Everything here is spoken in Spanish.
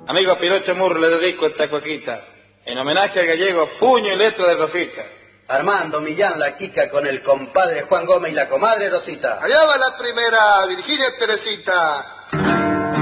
Amigo Pirocho Murro, le dedico esta cuequita, en homenaje al gallego Puño y Letra de Rosita. Armando Millán la Quica con el compadre Juan Gómez y la comadre Rosita. Allá va la primera, Virginia Teresita.